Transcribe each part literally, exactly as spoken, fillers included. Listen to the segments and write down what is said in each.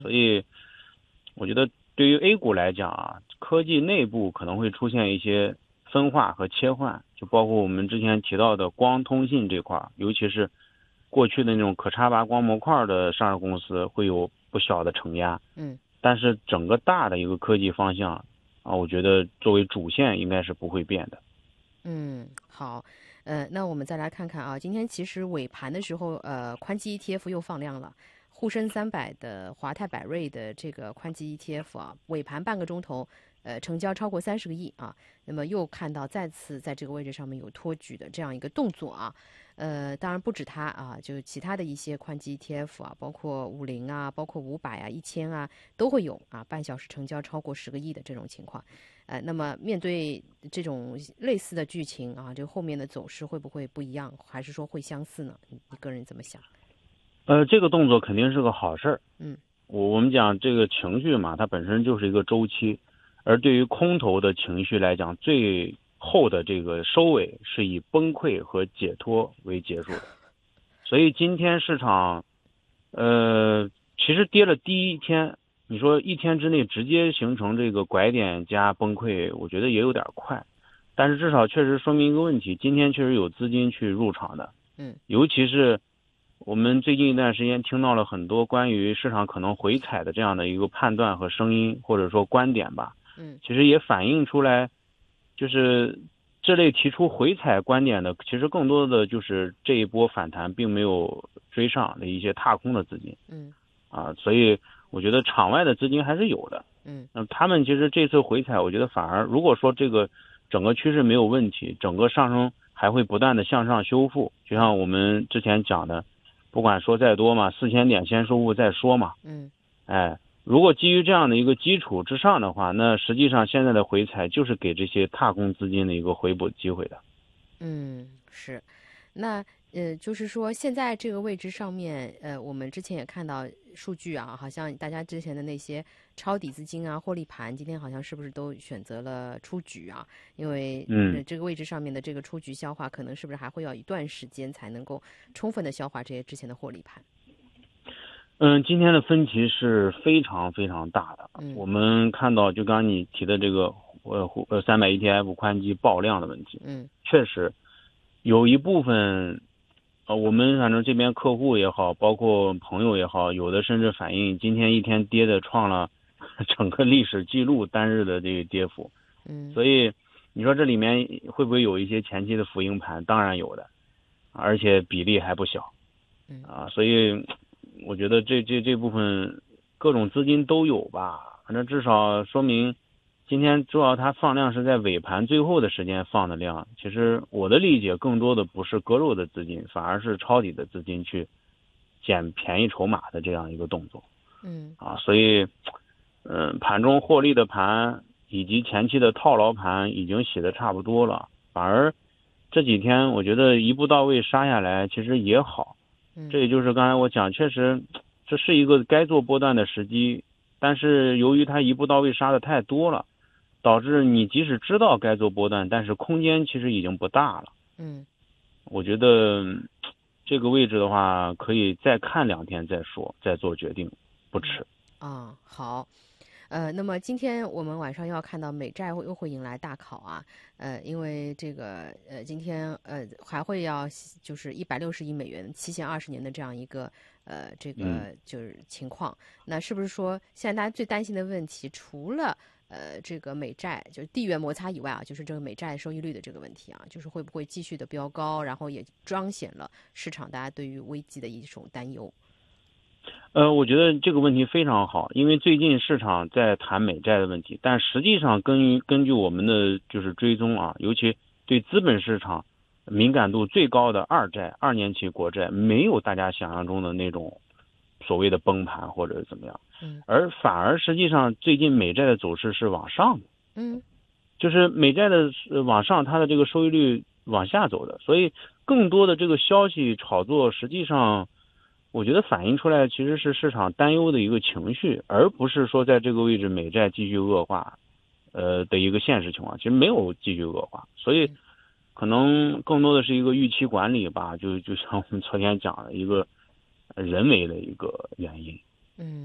所以我觉得对于 A 股来讲啊，科技内部可能会出现一些分化和切换，就包括我们之前提到的光通信这块，尤其是过去的那种可插拔光模块的上市公司会有不小的承压。 嗯但是整个大的一个科技方向啊，我觉得作为主线应该是不会变的。 嗯，好，呃，那我们再来看看啊，今天其实尾盘的时候，呃，宽基 E T F 又放量了，沪深三百的华泰柏瑞的这个宽基 E T F 啊，尾盘半个钟头，呃，成交超过三十个亿啊，那么又看到再次在这个位置上面有托举的这样一个动作啊，呃，当然不止它啊，就是其他的一些宽基 E T F 啊，包括五零啊，包括五百啊、一千啊，都会有啊，半小时成交超过十个亿的这种情况。呃，那么面对这种类似的剧情啊，这个后面的走势会不会不一样，还是说会相似呢？你你个人怎么想？ 呃，这个动作肯定是个好事儿。 嗯我我们讲这个情绪嘛，它本身就是一个周期，而对于空头的情绪来讲，最后的这个收尾是以崩溃和解脱为结束的。所以今天市场，呃，其实跌了第一天，你说一天之内直接形成这个拐点加崩溃，我觉得也有点快，但是至少确实说明一个问题，今天确实有资金去入场的， 嗯尤其是我们最近一段时间听到了很多关于市场可能回踩的这样的一个判断和声音，或者说观点吧， 嗯其实也反映出来，就是这类提出回踩观点的，其实更多的就是这一波反弹并没有追上的一些踏空的资金嗯啊，所以我觉得场外的资金还是有的。 嗯那他们其实这次回踩，我觉得反而如果说这个整个趋势没有问题，整个上升还会不断的向上修复，就像我们之前讲的，不管说再多嘛，四千点先收复再说嘛。 嗯哎，如果基于这样的一个基础之上的话，那实际上现在的回踩就是给这些踏空资金的一个回补机会的。 嗯，是。那呃，就是说现在这个位置上面，呃，我们之前也看到数据啊，好像大家之前的那些抄底资金啊、获利盘，今天好像是不是都选择了出局啊？因为呃嗯这个位置上面的这个出局消化，可能是不是还会要一段时间才能够充分的消化这些之前的获利盘？ 嗯，今天的分歧是非常非常大的。 嗯我们看到，就刚刚你提的这个呃呃三百 E T F 宽基爆量的问题， 嗯确实有一部分，呃，我们反正这边客户也好，包括朋友也好，有的甚至反映今天一天跌的创了整个历史记录单日的这个跌幅。 嗯所以你说这里面会不会有一些前期的浮盈盘？当然有的，而且比例还不小嗯啊。所以我觉得这这这部分各种资金都有吧，反正至少说明今天主要它放量是在尾盘最后的时间放的量。其实我的理解更多的不是割肉的资金，反而是抄底的资金去捡便宜筹码的这样一个动作嗯啊。所以嗯，盘中获利的盘以及前期的套牢盘已经洗得差不多了，反而这几天我觉得一步到位杀下来其实也好。这嗯也就是刚才我讲，确实这是一个该做波段的时机，但是由于它一步到位杀的太多了，导致你即使知道该做波段，但是空间其实已经不大了。 嗯我觉得这个位置的话，可以再看两天再说，再做决定，不迟。 啊，好。呃，那么今天我们晚上要看到美债会又会迎来大考啊，呃，因为这个呃，今天呃还会要就是一百六十亿美元期限二十年的这样一个呃这嗯。 个就是情况，那是不是说现在大家最担心的问题，除了呃这个美债就是地缘摩擦以外啊，就是这个美债收益率的这个问题啊，就是会不会继续的飙高，然后也彰显了市场大家对于危机的一种担忧。 呃，我觉得这个问题非常好，因为最近市场在谈美债的问题，但实际上根据根据我们的就是追踪啊，尤其对资本市场敏感度最高的二债、二年期国债，没有大家想象中的那种所谓的崩盘或者怎么样， 嗯而反而实际上最近美债的走势是往上的， 嗯就是美债的呃往上，它的这个收益率往下走的，所以更多的这个消息炒作实际上。我觉得反映出来其实是市场担忧的一个情绪，而不是说在这个位置美债继续恶化，呃的一个现实情况，其实没有继续恶化，所以可能更多的是一个预期管理吧，就就像我们昨天讲的一个人为的一个原因。 嗯。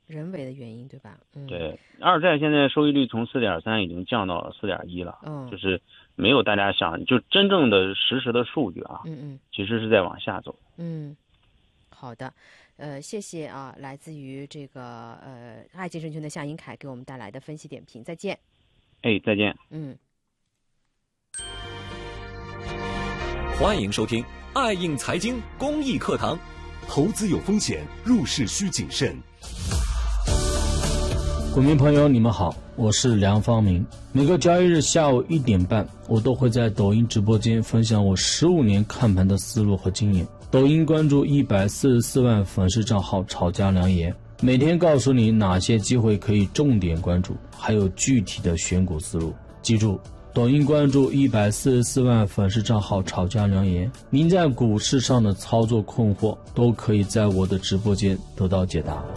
人为的原因，对吧？嗯， 对，二债现在收益率从四点三已经降到了四点一了， 嗯， 就是没有大家想，就真正的实时的数据啊， 嗯嗯， 其实是在往下走。 嗯，好的，呃，谢谢啊，来自于这个呃爱基证券的夏英凯给我们带来的分析点评，再见。 哎，再见。 嗯， 欢迎收听爱映财经公益课堂。 投资有风险，入市需谨慎。 股民朋友，你们好，我是梁方明。每个交易日下午一点半，我都会在抖音直播间分享我十五年看盘的思路和经验。抖音关注一百四十四万粉丝账号炒家良言，每天告诉你哪些机会可以重点关注，还有具体的选股思路。记住，抖音关注一百四十四万粉丝账号炒家良言，您在股市上的操作困惑都可以在我的直播间得到解答。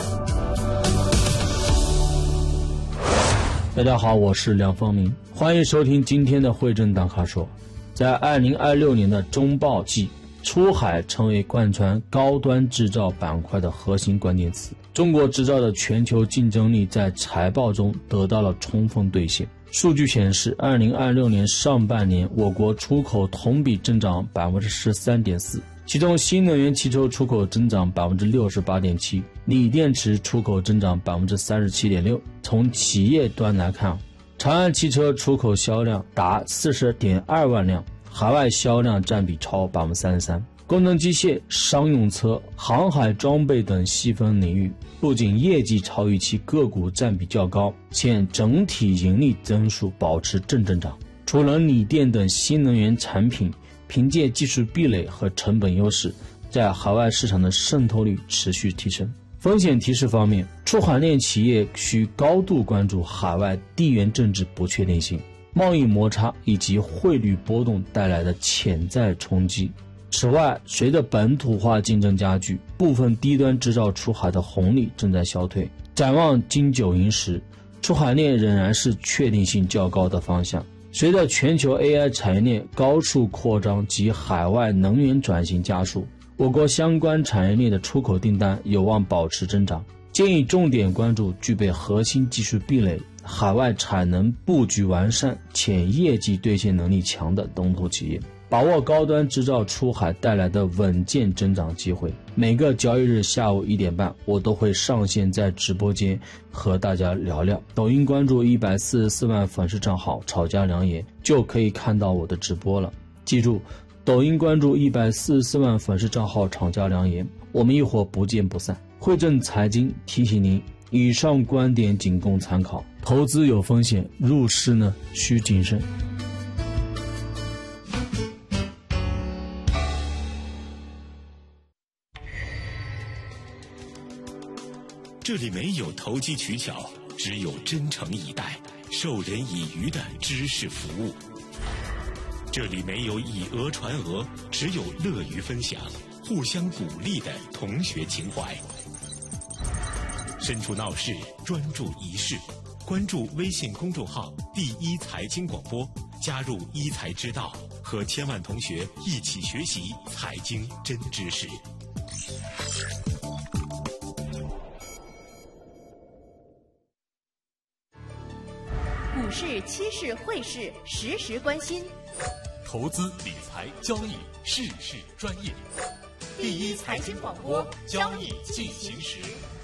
大家好，我是梁方明，欢迎收听今天的汇证大咖说。在二零二六年的中报季，出海成为贯穿高端制造板块的核心关键词。中国制造的全球竞争力在财报中得到了充分兑现。数据显示，二零二六年上半年，我国出口同比增长百分之十三点四，其中新能源汽车出口增长百分之六十八点七，锂电池出口增长百分之三十七点六。从企业端来看，长安汽车出口销量达四十点二万辆，海外销量占比超百分之三十三。功能机械、商用车、航海装备等细分领域，不仅业绩超预期，个股占比较高，且整体盈利增速保持正增长。除了锂电等新能源产品凭借技术壁垒和成本优势，在海外市场的渗透率持续提升。风险提示方面，出海链企业需高度关注海外地缘政治不确定性、贸易摩擦以及汇率波动带来的潜在冲击。此外，随着本土化竞争加剧，部分低端制造出海的红利正在消退。展望金九银十，出海链仍然是确定性较高的方向。随着全球 A I 产业链高速扩张及海外能源转型加速，我国相关产业链的出口订单有望保持增长。建议重点关注具备核心技术壁垒、海外产能布局完善且业绩兑现能力强的龙头企业，把握高端制造出海带来的稳健增长机会。每个交易日下午一点半，我都会上线在直播间和大家聊聊。抖音关注一百四十四万粉丝账号炒家良言，就可以看到我的直播了。记住，抖音关注一百四十四万粉丝账号炒家良言，我们一会儿不见不散。汇证财经提醒您，以上观点仅供参考，投资有风险，入市呢需谨慎。 这里没有投机取巧，只有真诚以待、授人以渔的知识服务。这里没有以讹传讹，只有乐于分享、互相鼓励的同学情怀。身处闹市，专注一事，关注微信公众号第一财经广播，加入一财之道，和千万同学一起学习财经真知识。 股市、期市、汇市，时时关心。 投资理财交易，事事专业。第一财经广播，交易进行时。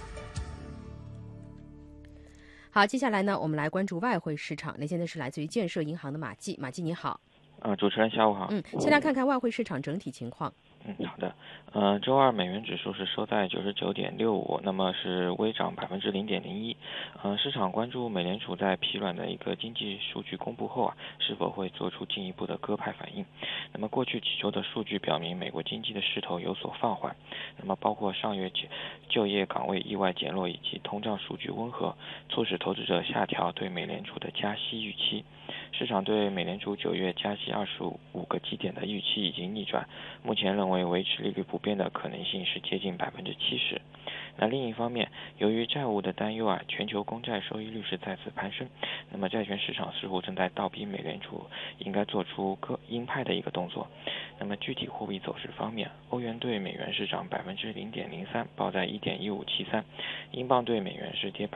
好，接下来呢，我们来关注外汇市场。那现在是来自于建设银行的马季，马季你好。 啊、呃，主持人下午好。 嗯，先来看看外汇市场整体情况。 嗯，好的。呃，周二美元指数是收在九十九点六五，那么是微涨百分之零点零一。呃，市场关注美联储在疲软的一个经济数据公布后啊，是否会做出进一步的鸽派反应。那么过去几周的数据表明，美国经济的势头有所放缓。那么包括上月就业岗位意外减弱以及通胀数据温和，促使投资者下调对美联储的加息预期。市场对美联储九月加息二十五个基点的预期已经逆转，目前认为为维持利率不变的可能性是接近百分之七十。那另一方面，由于债务的担忧啊，全球公债收益率是再次攀升，那么债券市场似乎正在倒逼美联储应该做出各鹰派的一个动作。那么具体货币走势方面，欧元对美元是涨百分之零点零三，报在一点一五七三，英镑对美元是跌